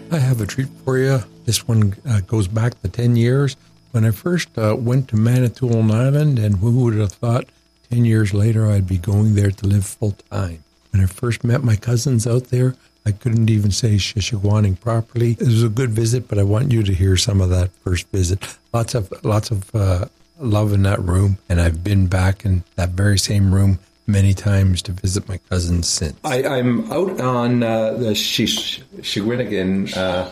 I have a treat for you. This one goes back to 10 years. When I first went to Manitoulin Island, and who would have thought 10 years later I'd be going there to live full time. When I first met my cousins out there, I couldn't even say Shishigwaning properly. It was a good visit, but I want you to hear some of that first visit. Lots of love in that room, and I've been back in that very same room many times to visit my cousins since. I'm out on the Shishigwaning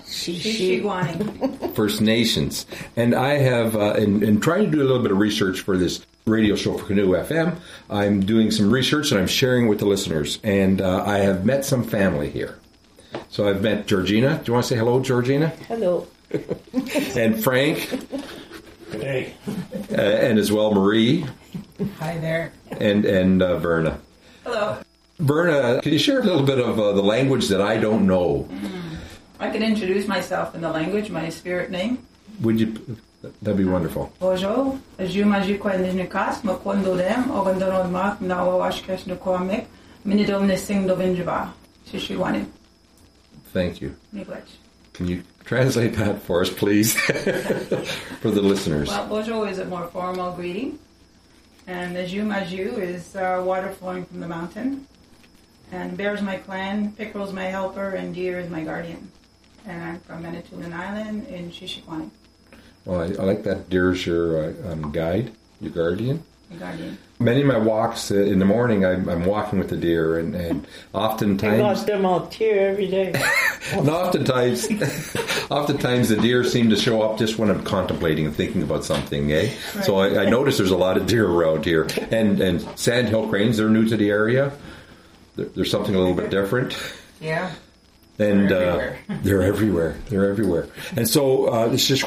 First Nations, and I have, in trying to do a little bit of research for this radio show for Canoe FM, I'm doing some research and I'm sharing with the listeners, and I have met some family here. So I've met Georgina. Do you want to say hello, Georgina? Hello. And Frank. Good day. And as well Marie. Hi there. And Verna. Hello. Verna, can you share a little bit of the language that I don't know? I can introduce myself in the language, my spirit name. Would you? That'd be wonderful. Bonjour. Jumaji Kwendinikas, Makondodem, Ogandonod Mark, Nawawashkesh Nokomek, Minidom Nising Dovinjaba, Shishigwaning. Thank you. English. Can you translate that for us, please, for the listeners? Well, bonjour is a more formal greeting. And the Jumaju is water flowing from the mountain. And Bear is my clan, Pickerel is my helper, and Deer is my guardian. And I'm from Manitoulin Island in Shishigwaning. Well, I like that. Deer's your guide, your guardian. My guardian. Many of my walks in the morning, I'm walking with the deer, and oftentimes... I got them out here every day. And oftentimes the deer seem to show up just when I'm contemplating and thinking about something, eh? Right. So I notice there's a lot of deer around here. And sandhill cranes, they're new to the area. There's something a little bit different. Yeah. And they're everywhere. They're everywhere. And so it's just...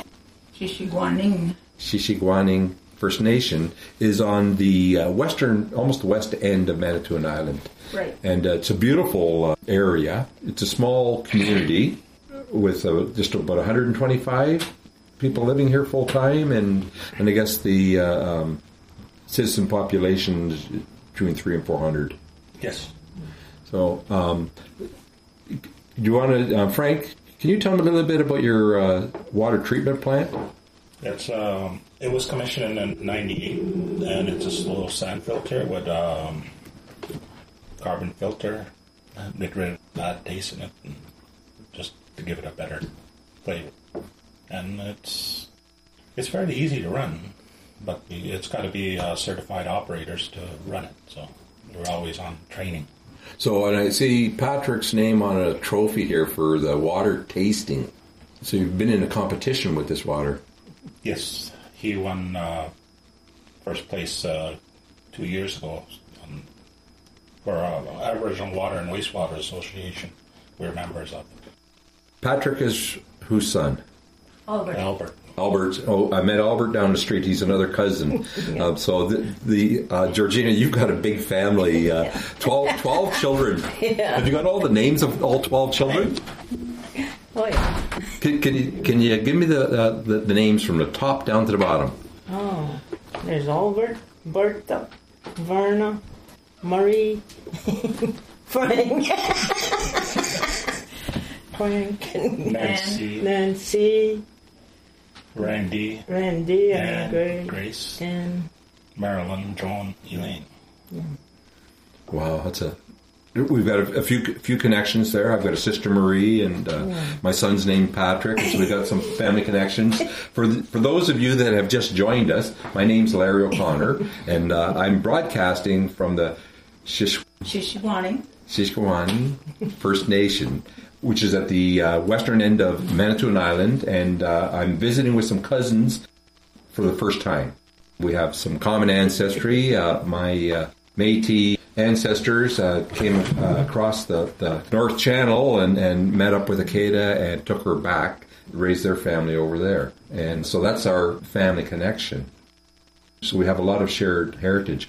Shishigwaning First Nation is on the western, almost the west end of Manitoulin Island. Right. And it's a beautiful area. It's a small community with just about 125 people living here full time, and I guess the citizen population is between 300 and 400. Yes. So, do you want to, Frank? Can you tell me a little bit about your water treatment plant? It's it was commissioned in '98, and it's a slow sand filter with carbon filter, get rid of bad taste in it, and just to give it a better flavor. And it's fairly easy to run, but it's got to be certified operators to run it. So we're always on training. So, and I see Patrick's name on a trophy here for the water tasting. So you've been in a competition with this water. Yes, he won first place 2 years ago for Aboriginal Water and Wastewater Association. We're members of it. Patrick is whose son? Albert. Oh, I met Albert down the street. He's another cousin. Yeah. So Georgina, you've got a big family. 12 children. Yeah. Have you got all the names of all 12 children? Oh, yeah. Can you give me the names from the top down to the bottom? Oh, there's Albert, Bertha, Verna, Marie, Frank, Nancy, Randy, and Grace, and Marilyn, Joan, Elaine. Yeah. Wow, we've got a few connections there. I've got a sister Marie, and my son's named Patrick, so we've got some family connections. For those of you that have just joined us, my name's Larry O'Connor, and I'm broadcasting from the Shishigwaning First Nation, which is at the western end of Manitoulin Island, and I'm visiting with some cousins for the first time. We have some common ancestry. My Métis ancestors came across the North Channel and met up with Akeda and took her back, raised their family over there. And so that's our family connection. So we have a lot of shared heritage.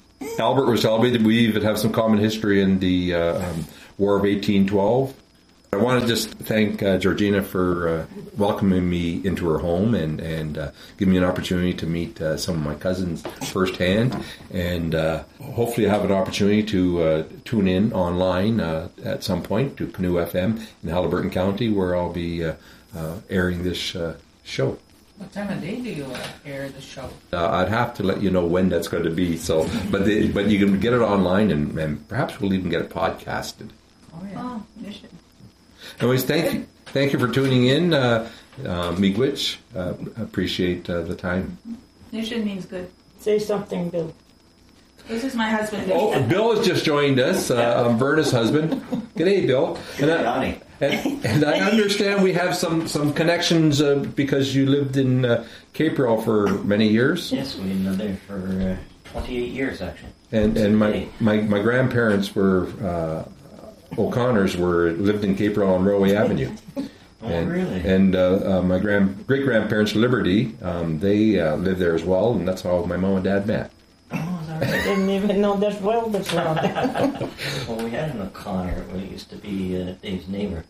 Albert was telling me that we even have some common history in the War of 1812. I want to just thank Georgina for welcoming me into her home and giving me an opportunity to meet some of my cousins firsthand. And hopefully I have an opportunity to tune in online at some point to Canoe FM in Haliburton County, where I'll be airing this show. What time of day do you air the show? I'd have to let you know when that's going to be. So, but you can get it online, and perhaps we'll even get it podcasted. Oh yeah. Oh, you should. Anyways, thank you for tuning in, Miigwech. Appreciate the time. Nishin means good. Say something, Bill. This is my husband. Oh, Bill has just joined us. I'm Verna's husband. G'day, Bill. And I understand we have some connections because you lived in Capril for many years. Yes, we lived there for 28 years, actually. And my grandparents were O'Connors lived in Capril on Railway Avenue. Really? And my great grandparents, Liberty, they lived there as well, and that's how my mom and dad met. Oh, is that right? I didn't even know there's welders around there. Well, we had an O'Connor. We used to be Dave's neighbor.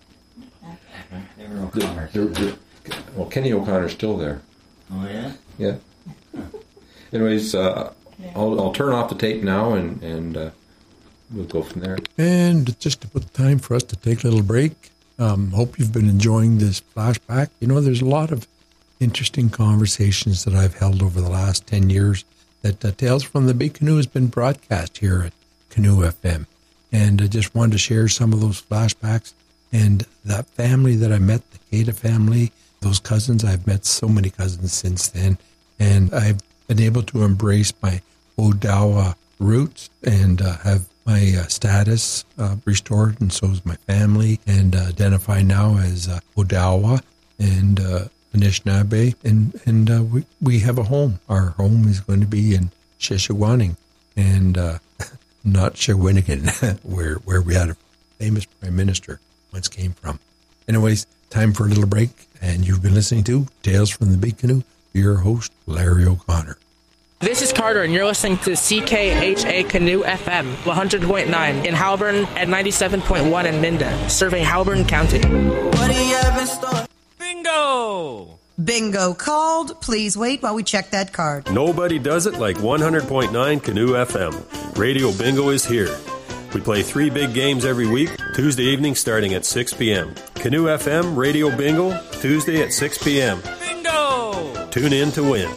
They were O'Connors. Well, Kenny O'Connor's still there. Oh, yeah? Yeah. Anyways, I'll turn off the tape now, and we'll go from there. And just to put time for us to take a little break, hope you've been enjoying this flashback. You know, there's a lot of interesting conversations that I've held over the last 10 years that Tales from the Big Canoe has been broadcast here at Canoe FM. And I just wanted to share some of those flashbacks. And that family that I met, the Cada family, those cousins, I've met so many cousins since then. And I've been able to embrace my Odawa roots and have my status restored, and so is my family, and identify now as Odawa and Anishinaabe, and we have a home. Our home is going to be in Sheshawaning, and not Shawinigan, where we had a famous prime minister once came from. Anyways, time for a little break, and you've been listening to Tales from the Big Canoe. Your host, Larry O'Connor. This is Carter, and you're listening to CKHA Canoe FM 100.9 in Haliburton and 97.1 in Minda, serving Haliburton County. What do you have in store? Bingo! Bingo called. Please wait while we check that card. Nobody does it like 100.9 Canoe FM. Radio Bingo is here. We play 3 big games every week, Tuesday evening starting at 6 p.m. Canoe FM Radio Bingo, Tuesday at 6 p.m. Bingo! Tune in to win.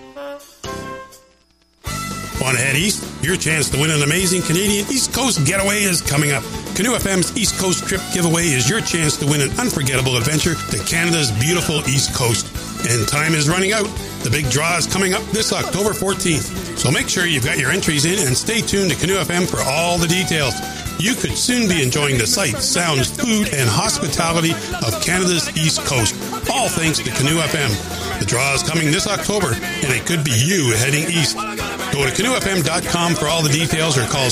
Want to head east? Your chance to win an amazing Canadian East Coast getaway is coming up. Canoe FM's East Coast Trip Giveaway is your chance to win an unforgettable adventure to Canada's beautiful East Coast. And time is running out. The big draw is coming up this October 14th. So make sure you've got your entries in and stay tuned to Canoe FM for all the details. You could soon be enjoying the sights, sounds, food, and hospitality of Canada's East Coast, all thanks to Canoe FM. The draw is coming this October, and it could be you heading east. Go to canoefm.com for all the details or call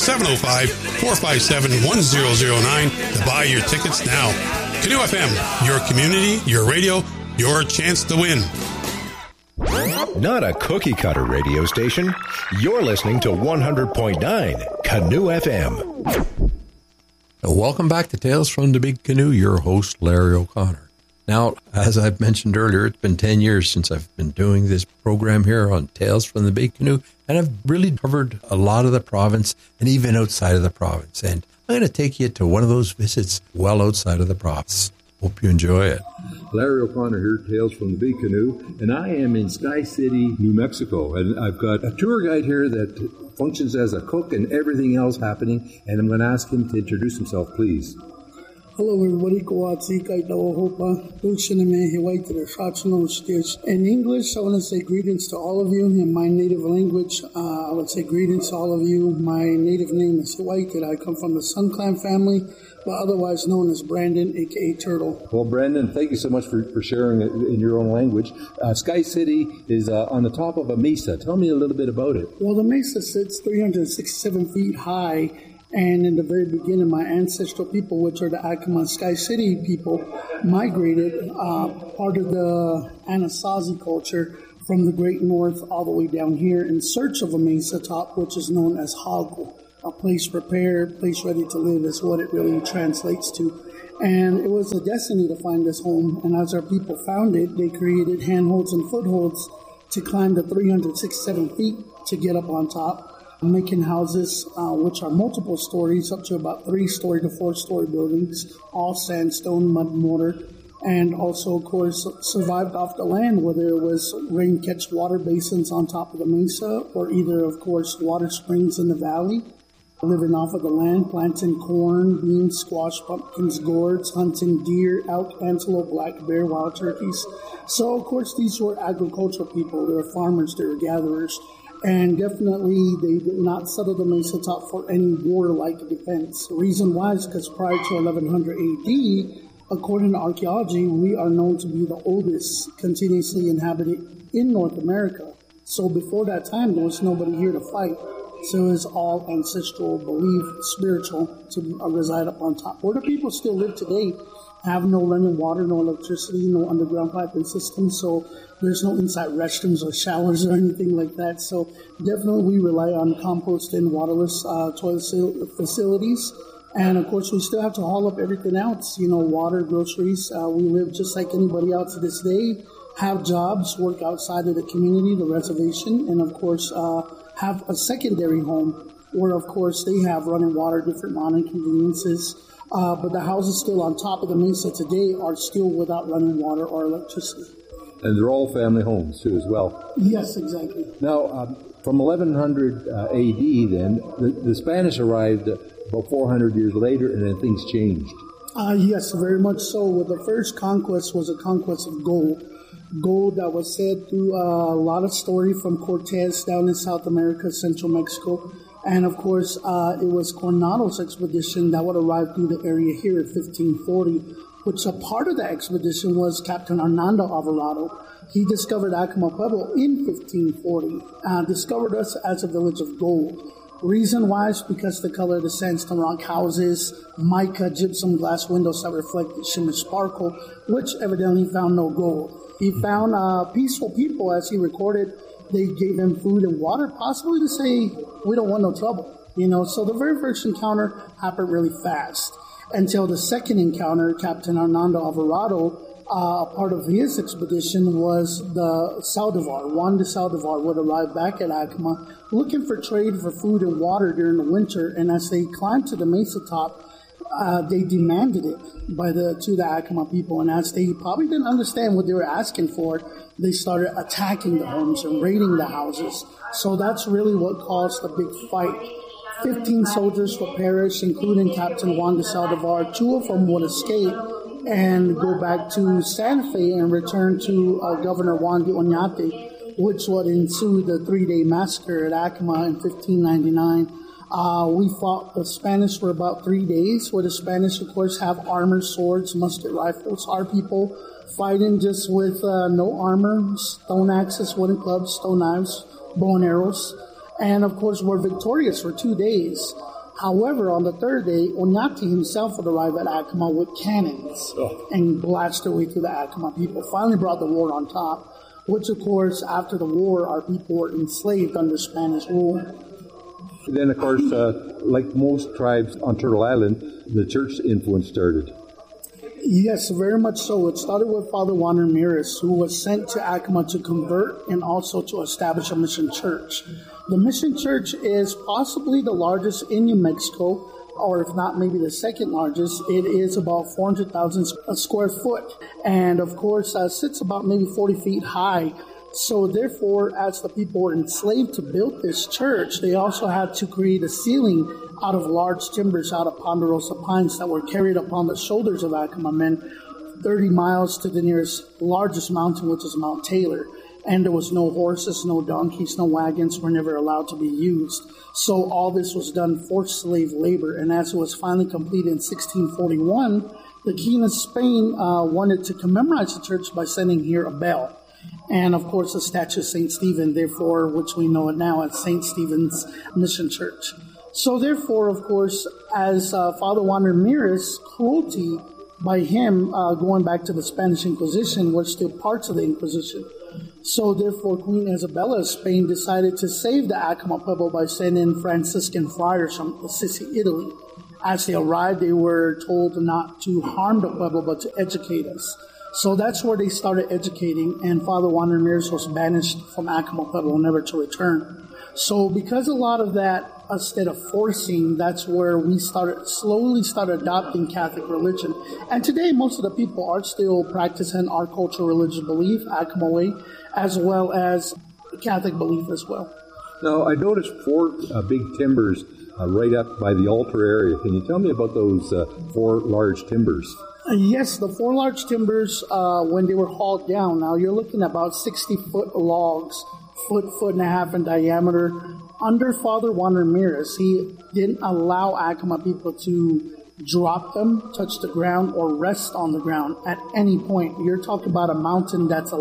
705-457-1009 to buy your tickets now. Canoe FM, your community, your radio, your chance to win. Not a cookie-cutter radio station. You're listening to 100.9 Canoe FM. Welcome back to Tales from the Big Canoe, your host, Larry O'Connor. Now, as I've mentioned earlier, it's been 10 years since I've been doing this program here on Tales from the Big Canoe, and I've really covered a lot of the province and even outside of the province. And I'm going to take you to one of those visits well outside of the province. Hope you enjoy it. Larry O'Connor here, Tales from the Big Canoe, and I am in Sky City, New Mexico. And I've got a tour guide here that functions as a cook and everything else happening, and I'm going to ask him to introduce himself, please. Hello everybody, in English, I want to say greetings to all of you. In my native language, I would say greetings to all of you. My native name is Hiwaikid. I come from the Sun Clan family, but otherwise known as Brandon, a.k.a. Turtle. Well, Brandon, thank you so much for sharing it in your own language. Sky City is on the top of a mesa. Tell me a little bit about it. Well, the mesa sits 367 feet high. And in the very beginning, my ancestral people, which are the Acoma Sky City people, migrated part of the Anasazi culture from the Great North all the way down here in search of a mesa top, which is known as Hagu, a place prepared, place ready to live is what it really translates to. And it was a destiny to find this home. And as our people found it, they created handholds and footholds to climb the 367 feet to get up on top, making houses which are multiple stories, up to about 3-story to 4-story buildings, all sandstone, mud, and mortar. And also, of course, survived off the land, whether it was rain-catch water basins on top of the mesa or either, of course, water springs in the valley. Living off of the land, planting corn, beans, squash, pumpkins, gourds, hunting deer, elk, antelope, black bear, wild turkeys. So, of course, these were agricultural people. They were farmers, they were gatherers. And definitely, they did not settle the mesa top for any war-like defense. The reason why is because prior to 1100 AD, according to archaeology, we are known to be the oldest continuously inhabited in North America. So before that time, there was nobody here to fight. So it's all ancestral belief, spiritual, to reside up on top. Where the people still live today have no running water, no electricity, no underground piping system. So there's no inside restrooms or showers or anything like that. So definitely we rely on compost and waterless toilet facilities. And of course, we still have to haul up everything else, water, groceries. We live just like anybody else this day, have jobs, work outside of the community, the reservation, and of course, have a secondary home where, of course, they have running water, different modern conveniences. But the houses still on top of the mesa today are still without running water or electricity. And they're all family homes, too, as well. Yes, exactly. Now, from 1100 AD, then, the Spanish arrived about 400 years later, and then things changed. Yes, very much so. Well, the first conquest was a conquest of gold. Gold that was said through a lot of story from Cortez down in South America, Central Mexico. And, of course, it was Coronado's expedition that would arrive through the area here in 1540, which a part of the expedition was Captain Hernando Alvarado. He discovered Acoma Pueblo in 1540, discovered us as a village of gold. Reason why is because the color of the sandstone rock houses, mica, gypsum glass windows that reflected shimmer sparkle, which evidently found no gold. He found peaceful people, as he recorded. They gave him food and water, possibly to say, we don't want no trouble. So the very first encounter happened really fast until the second encounter. Captain Hernando Alvarado, part of his expedition was the Saldivar. Juan de Saldivar would arrive back at Acoma looking for trade for food and water during the winter. And as they climbed to the mesa top, they demanded it to the Acoma people. And as they probably didn't understand what they were asking for, they started attacking the homes and raiding the houses. So that's really what caused the big fight. 15 soldiers would perish, including Captain Juan de Saldivar. 2 of them would escape and go back to Santa Fe and return to Governor Juan de Oñate, which would ensue the 3-day massacre at Acoma in 1599. We fought the Spanish for about 3 days, where the Spanish, of course, have armor, swords, musket rifles. Our people fighting just with no armor, stone axes, wooden clubs, stone knives, bow and arrows. And, of course, were victorious for 2 days. However, on the 3rd day, Oñate himself would arrive at Acoma with cannons and blast their way through the Acoma people. Finally brought the war on top, which, of course, after the war, our people were enslaved under Spanish rule. Then, of course, like most tribes on Turtle Island, the church influence started. Yes, very much so. It started with Father Juan Ramirez, who was sent to Acoma to convert and also to establish a mission church. The mission church is possibly the largest in New Mexico, or if not, maybe the second largest. It is about 400,000 square foot, and of course, sits about maybe 40 feet high. So therefore, as the people were enslaved to build this church, they also had to create a ceiling out of large timbers out of ponderosa pines that were carried upon the shoulders of Acoma men 30 miles to the nearest largest mountain, which is Mount Taylor. And there was no horses, no donkeys, no wagons were never allowed to be used. So all this was done for slave labor. And as it was finally completed in 1641, the King of Spain wanted to commemorate the church by sending here a bell. And, of course, a statue of St. Stephen, therefore, which we know it now as St. Stephen's Mission Church. So, therefore, of course, as Father Juan Ramirez, cruelty by him going back to the Spanish Inquisition were still parts of the Inquisition. So, therefore, Queen Isabella of Spain decided to save the Acoma Pueblo by sending Franciscan friars from Assisi, Italy. as they arrived, they were told not to harm the Pueblo, but to educate us. So that's where they started educating, and Father Juan Ramirez was banished from Acoma Pueblo, never to return. So because a lot of that, instead of forcing, that's where we slowly started adopting Catholic religion. And today, most of the people are still practicing our cultural religious belief, Acoma way, as well as Catholic belief as well. Now, I noticed 4 big timbers right up by the altar area. Can you tell me about those 4 large timbers? Yes, the 4 large timbers, when they were hauled down, now you're looking at about 60-foot logs, foot and a half in diameter. Under Father Juan Ramirez, he didn't allow Acoma people to drop them, touch the ground, or rest on the ground at any point. You're talking about a mountain that's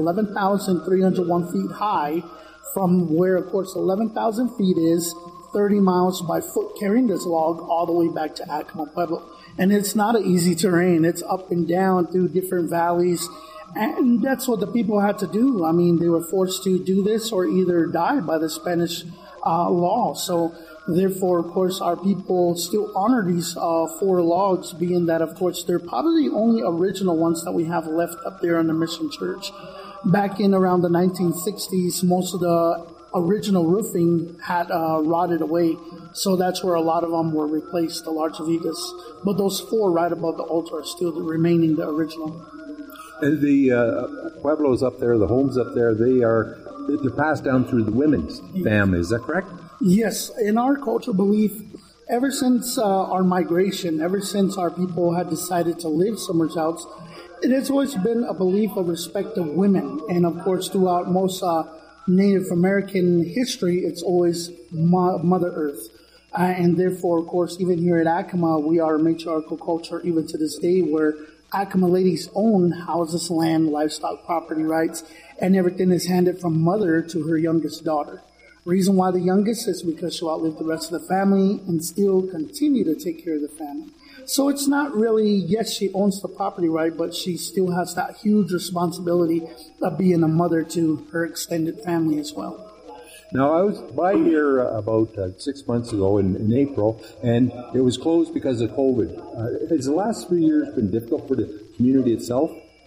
11,301 feet high, from where, of course, 11,000 feet is 30 miles by foot carrying this log all the way back to Acoma Pueblo. And it's not an easy terrain. It's up and down through different valleys. And that's what the people had to do. I mean, they were forced to do this or either die by the Spanish law. So, therefore, of course, our people still honor these 4 logs, being that, of course, they're probably the only original ones that we have left up there in the Mission Church. Back in around the 1960s, most of the original roofing had rotted away. So that's where a lot of them were replaced, the large Vigas. But those 4 right above the altar are still remaining the original. And the Pueblos up there, the homes up there, they're passed down through the women's family. Is that correct? Yes. In our cultural belief, ever since our migration, ever since our people had decided to live somewhere else, it has always been a belief of respect of women. And, of course, throughout most Native American history, it's always Mother Earth. And therefore, of course, even here at Acoma, we are a matriarchal culture even to this day, where Acoma ladies own houses, land, livestock, property rights, and everything is handed from mother to her youngest daughter. Reason why the youngest is because she'll outlive the rest of the family and still continue to take care of the family. So it's not really, yes, she owns the property right, but she still has that huge responsibility of being a mother to her extended family as well. Now, I was by here about 6 months ago in April, and it was closed because of COVID. Has the last 3 years been difficult for the community itself?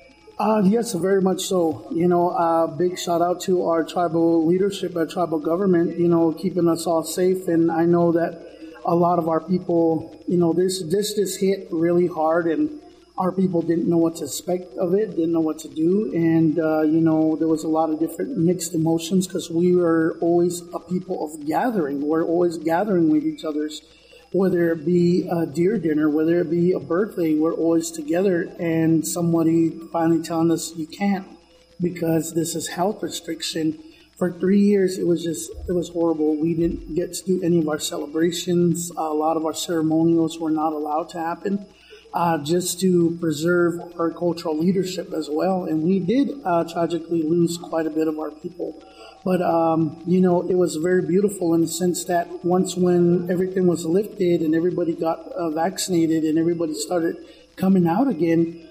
Yes, very much so. You know, big shout out to our tribal leadership, our tribal government, you know, keeping us all safe. And I know that a lot of our people, you know, this hit really hard, and our people didn't know what to expect of it, didn't know what to do. And, you know, there was a lot of different mixed emotions because we were always a people of gathering. We're always gathering with each other's, whether it be a deer dinner, whether it be a birthday, we're always together. And somebody finally telling us you can't because this is health restriction. For 3 years, it was horrible. We didn't get to do any of our celebrations. A lot of our ceremonials were not allowed to happen. Just to preserve our cultural leadership as well. And we did tragically lose quite a bit of our people. But, you know, it was very beautiful in the sense that once when everything was lifted and everybody got vaccinated and everybody started coming out again,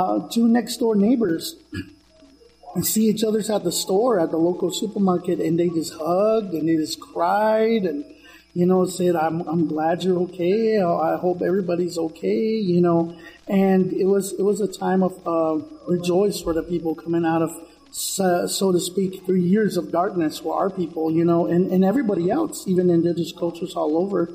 2 next door neighbors and see each other at the store, at the local supermarket, and they just hugged and they just cried and, you know, said, I'm glad you're okay. I hope everybody's okay, you know. And it was a time of rejoice for the people coming out of, so to speak, 3 years of darkness for our people, you know, and everybody else, even indigenous cultures all over,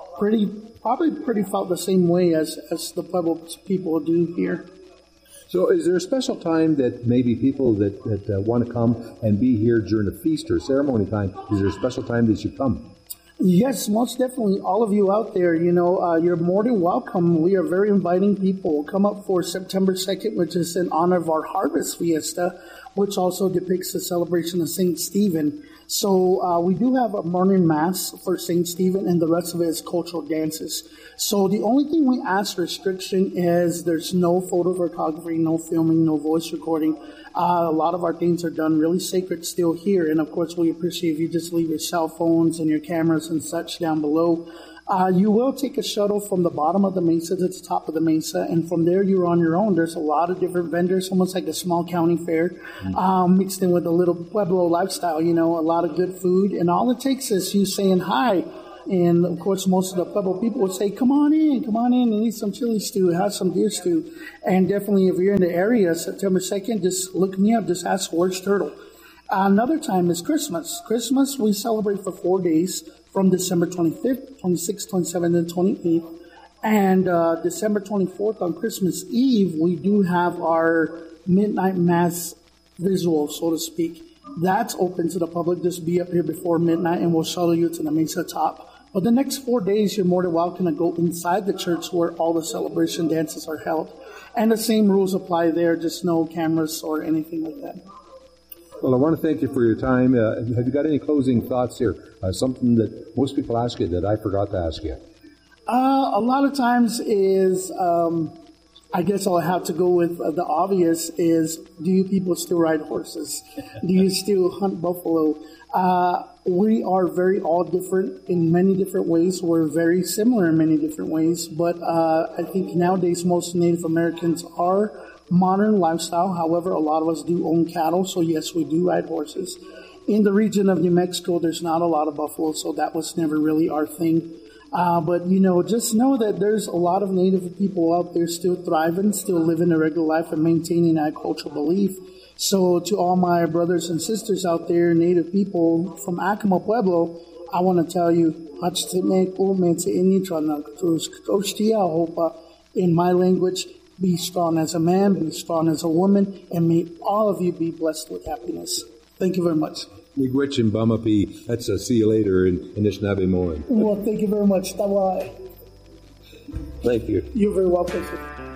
probably felt the same way as the Pueblo people do here. So is there a special time that maybe people that want to come and be here during a feast or ceremony time, is there a special time they should come? Yes, most definitely. All of you out there, you know, you're more than welcome. We are very inviting people. Come up for September 2nd, which is in honor of our Harvest Fiesta, which also depicts the celebration of St. Stephen. So we do have a morning mass for St. Stephen, and the rest of it is cultural dances. So the only thing we ask restriction is there's no photo photography, no filming, no voice recording. A lot of our things are done really sacred still here. And, of course, we appreciate if you just leave your cell phones and your cameras and such down below. You will take a shuttle from the bottom of the mesa to the top of the mesa, and from there you're on your own. There's a lot of different vendors, almost like a small county fair, mixed in with a little Pueblo lifestyle, you know, a lot of good food. And all it takes is you saying hi And of course, most of the Pueblo people would say, come on in and eat some chili stew, have some deer stew. And definitely if you're in the area, September 2nd, just look me up, just ask where's Turtle. Another time is Christmas. Christmas, we celebrate for 4 days from December 25th, 26th, 27th, and 28th. And December 24th on Christmas Eve, we do have our midnight mass visual, so to speak. That's open to the public. Just be up here before midnight and we'll shuttle you to the Mesa top. But the next 4 days, you're more than welcome to go inside the church where all the celebration dances are held. And the same rules apply there, just no cameras or anything like that. Well, I want to thank you for your time. Have you got any closing thoughts here? Something that most people ask you that I forgot to ask you. A lot of times is, I guess I'll have to go with the obvious is, do you people still ride horses? Do you still hunt buffalo? We are very all different in many different ways. We're very similar in many different ways. But I think nowadays most Native Americans are modern lifestyle. However, a lot of us do own cattle. So yes, we do ride horses. In the region of New Mexico, there's not a lot of buffalo. So that was never really our thing. But, just know that there's a lot of Native people out there still thriving, still living a regular life and maintaining agricultural belief. So to all my brothers and sisters out there, Native people from Acoma, Pueblo, I want to tell you, in my language, be strong as a man, be strong as a woman, and may all of you be blessed with happiness. Thank you very much. Miigwech and Bamapi. That's a see you later in Anishinaabe-Moan. Well, thank you very much. Tawai. Thank you. You're very welcome, sir.